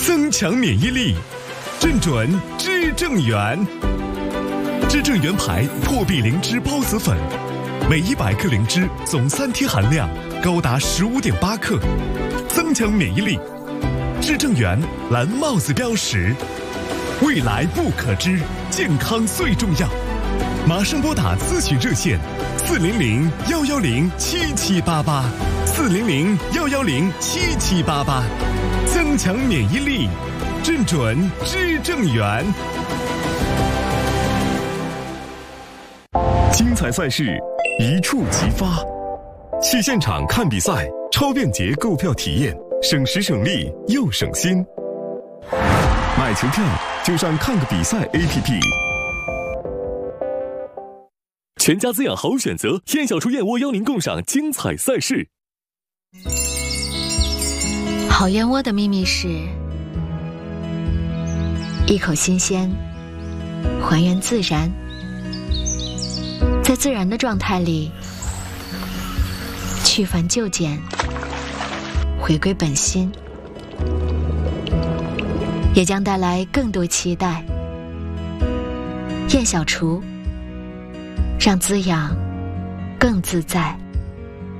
增强免疫力，正准知正元。知正元牌破壁灵芝孢子粉，每100克灵芝总3贴含量高达15.8克，增强免疫力。知正元蓝帽子标识，未来不可知，健康最重要。马上拨打咨询热线400-110-7788，400-110-7788，增强免疫力，正准知正元。精彩赛事一触即发，去现场看比赛，超便捷购票体验，省时省力又省心。买球票就上看个比赛 APP。全家滋养好选择，燕小厨燕窝邀您共赏精彩赛事。 好燕窝的秘密是一口新鲜，还原自然，在自然的状态里去繁就简，回归本心，也将带来更多期待。燕小厨，让滋养更自在。